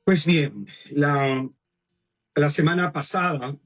Pues bien, la semana pasada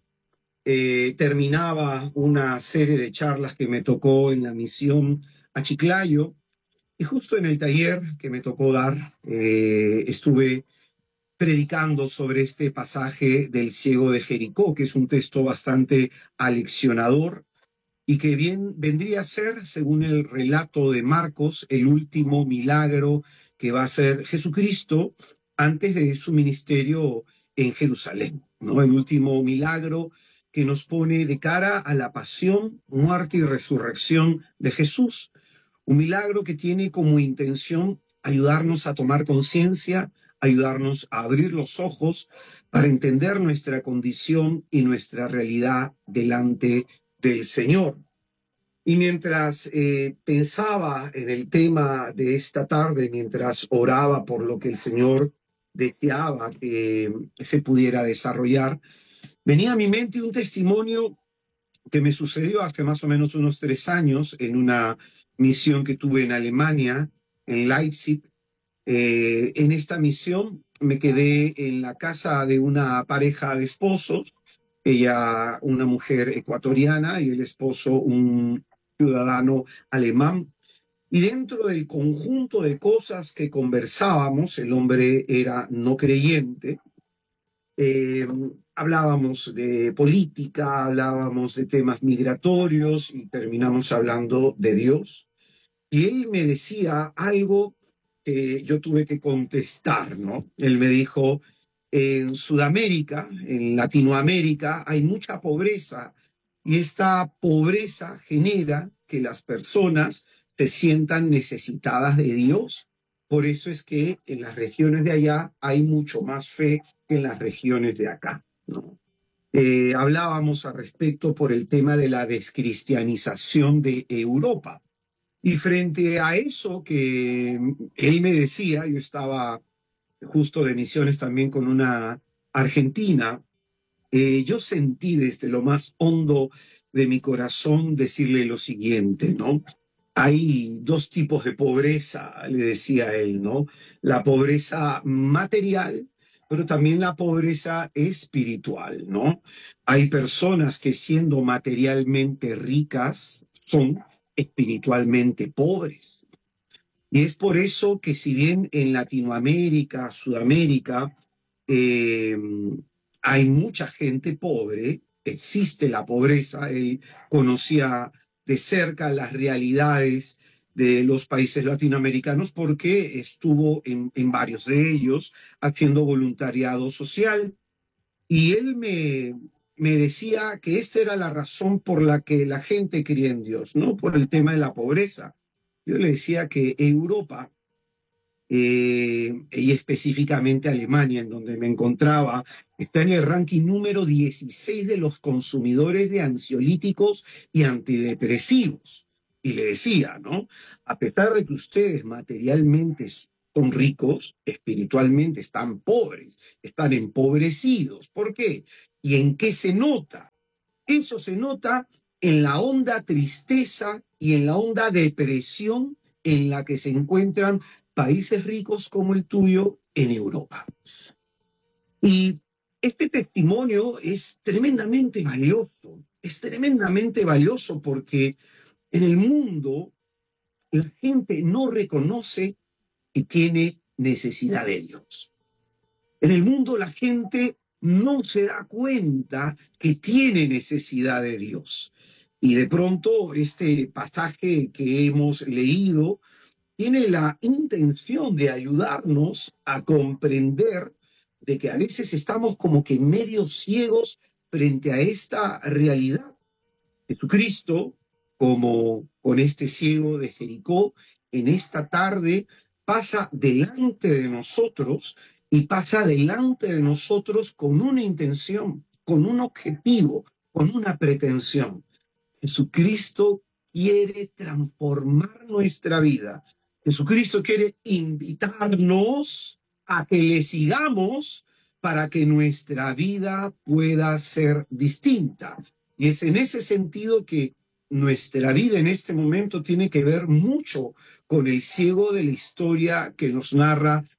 terminaba una serie de charlas que me tocó en la misión a Chiclayo y justo en el taller que me tocó dar estuve predicando sobre este pasaje del ciego de Jericó, que es un texto bastante aleccionador y que bien vendría a ser, según el relato de Marcos, el último milagro que va a hacer Jesucristo antes de su ministerio en Jerusalén, ¿no? El último milagro que nos pone de cara a la pasión, muerte y resurrección de Jesús. Un milagro que tiene como intención ayudarnos a tomar conciencia, ayudarnos a abrir los ojos para entender nuestra condición y nuestra realidad delante del Señor. Y mientras pensaba en el tema de esta tarde, mientras oraba por lo que el Señor deseaba que se pudiera desarrollar, venía a mi mente un testimonio que me sucedió hace más o menos unos 3 años en una misión que tuve en Alemania, en Leipzig. En esta misión me quedé en la casa de una pareja de esposos, ella una mujer ecuatoriana y el esposo un ciudadano alemán. Y dentro del conjunto de cosas que conversábamos, el hombre era no creyente, eh, hablábamos de política, hablábamos de temas migratorios y terminamos hablando de Dios. Y él me decía algo que yo tuve que contestar, ¿no? Él me dijo, en Sudamérica, en Latinoamérica, hay mucha pobreza y esta pobreza genera que las personas se sientan necesitadas de Dios. Por eso es que en las regiones de allá hay mucho más fe que en las regiones de acá, ¿no? Hablábamos al respecto por el tema de la descristianización de Europa. Y frente a eso que él me decía, yo estaba justo de misiones también con una argentina, yo sentí desde lo más hondo de mi corazón decirle lo siguiente, ¿no? Hay dos tipos de pobreza, le decía él, ¿no? La pobreza material, pero también la pobreza espiritual, ¿no? Hay personas que siendo materialmente ricas son espiritualmente pobres. Y es por eso que si bien en Latinoamérica, Sudamérica, eh, hay mucha gente pobre, existe la pobreza, él conocía de cerca las realidades de los países latinoamericanos porque estuvo en varios de ellos haciendo voluntariado social. Y él me decía que esta era la razón por la que la gente creía en Dios, ¿no? Por el tema de la pobreza. Yo le decía que Europa, y específicamente Alemania, en donde me encontraba, está en el ranking número 16 de los consumidores de ansiolíticos y antidepresivos. Y le decía, ¿no? A pesar de que ustedes materialmente son ricos, espiritualmente están pobres, están empobrecidos. ¿Por qué? ¿Y en qué se nota? Eso se nota en la honda tristeza y en la honda depresión en la que se encuentran países ricos como el tuyo en Europa. Y este testimonio es tremendamente valioso porque en el mundo la gente no reconoce que tiene necesidad de Dios. En el mundo la gente no se da cuenta que tiene necesidad de Dios. Y de pronto este pasaje que hemos leído tiene la intención de ayudarnos a comprender de que a veces estamos como que medio ciegos frente a esta realidad. Jesucristo, como con este ciego de Jericó, en esta tarde pasa delante de nosotros y pasa delante de nosotros con una intención, con un objetivo, con una pretensión. Jesucristo quiere transformar nuestra vida. Jesucristo quiere invitarnos a que le sigamos para que nuestra vida pueda ser distinta. Y es en ese sentido que nuestra vida en este momento tiene que ver mucho con el ciego de la historia que nos narra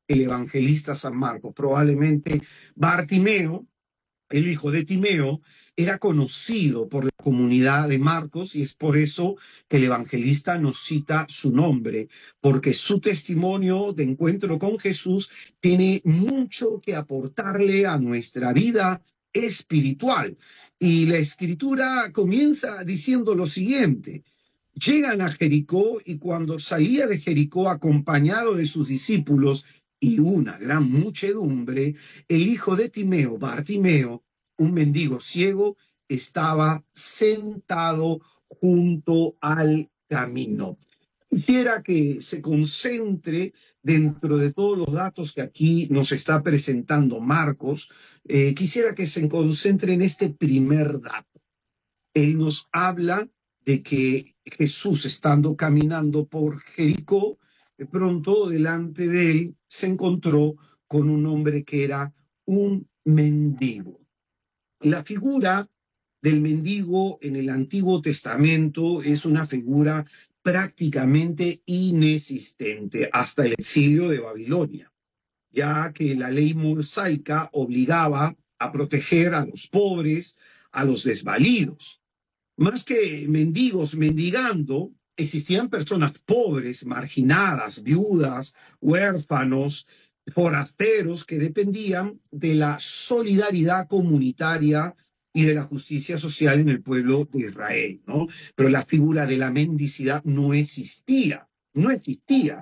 el evangelista San Marcos. Probablemente Bartimeo, el hijo de Timeo, era conocido por la comunidad de Marcos y es por eso que el evangelista nos cita su nombre, porque su testimonio de encuentro con Jesús tiene mucho que aportarle a nuestra vida espiritual. Y la escritura comienza diciendo lo siguiente. Llegan a Jericó y cuando salía de Jericó acompañado de sus discípulos y una gran muchedumbre, el hijo de Timeo, Bartimeo, un mendigo ciego, estaba sentado junto al camino. Quisiera que se concentre dentro de todos los datos que aquí nos está presentando Marcos, quisiera que se concentre en este primer dato. Él nos habla de que Jesús, estando caminando por Jericó, de pronto delante de él se encontró con un hombre que era un mendigo. La figura del mendigo en el Antiguo Testamento es una figura prácticamente inexistente hasta el exilio de Babilonia, ya que la ley mosaica obligaba a proteger a los pobres, a los desvalidos. Más que mendigos mendigando, existían personas pobres, marginadas, viudas, huérfanos, forasteros que dependían de la solidaridad comunitaria y de la justicia social en el pueblo de Israel, ¿no? Pero la figura de la mendicidad no existía, no existía.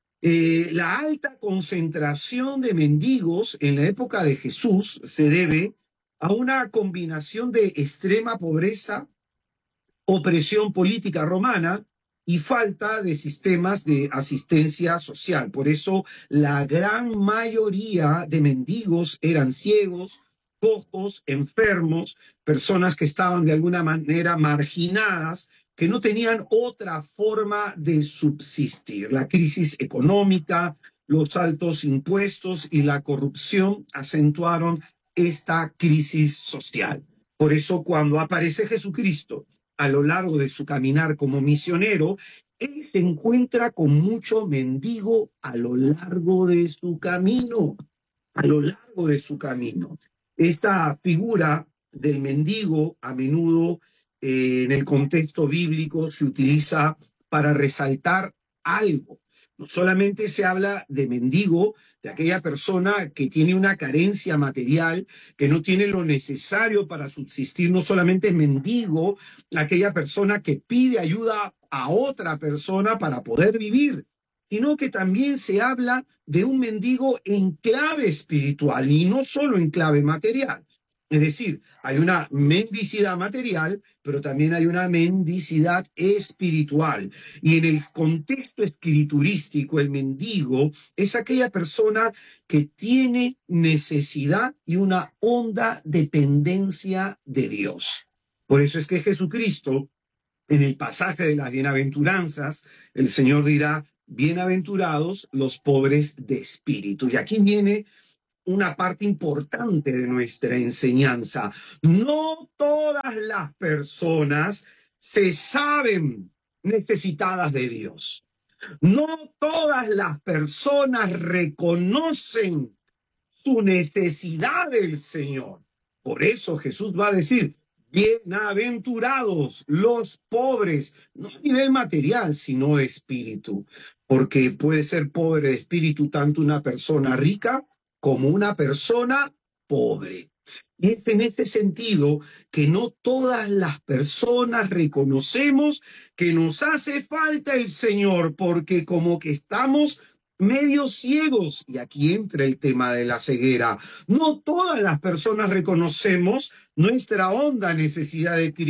La alta concentración de mendigos en la época de Jesús se debe a una combinación de extrema pobreza, opresión política romana y falta de sistemas de asistencia social. Por eso la gran mayoría de mendigos eran ciegos, cojos, enfermos, personas que estaban de alguna manera marginadas, que no tenían otra forma de subsistir. La crisis económica, los altos impuestos y la corrupción acentuaron esta crisis social. Por eso cuando aparece Jesucristo a lo largo de su caminar como misionero, él se encuentra con mucho mendigo a lo largo de su camino, a lo largo de su camino. Esta figura del mendigo a menudo en el contexto bíblico se utiliza para resaltar algo. No solamente se habla de mendigo, de aquella persona que tiene una carencia material, que no tiene lo necesario para subsistir, no solamente es mendigo, aquella persona que pide ayuda a otra persona para poder vivir, sino que también se habla de un mendigo en clave espiritual y no solo en clave material. Es decir, hay una mendicidad material, pero también hay una mendicidad espiritual. Y en el contexto escriturístico, el mendigo es aquella persona que tiene necesidad y una honda dependencia de Dios. Por eso es que Jesucristo, en el pasaje de las bienaventuranzas, el Señor dirá, bienaventurados los pobres de espíritu. Y aquí viene una parte importante de nuestra enseñanza. No todas las personas se saben necesitadas de Dios. No todas las personas reconocen su necesidad del Señor. Por eso Jesús va a decir, bienaventurados los pobres, no a nivel material, sino de espíritu, porque puede ser pobre de espíritu tanto una persona rica como una persona pobre. Y es en ese sentido que no todas las personas reconocemos que nos hace falta el Señor, porque como que estamos medio ciegos, y aquí entra el tema de la ceguera. No todas las personas reconocemos nuestra honda necesidad de Cristo.